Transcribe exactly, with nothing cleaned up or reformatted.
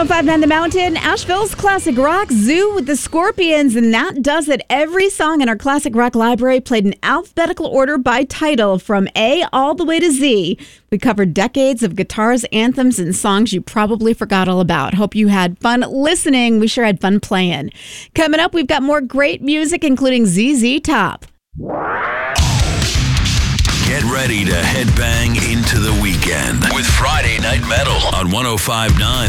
oh five point nine The Mountain, Asheville's classic rock, Zoo with the Scorpions, and that does it. Every song in our classic rock library played in alphabetical order by title from A all the way to Z. We covered decades of guitars, anthems, and songs you probably forgot all about. Hope you had fun listening. We sure had fun playing. Coming up, we've got more great music, including Z Z Top. Get ready to headbang into the weekend with Friday Night Metal on one oh five point nine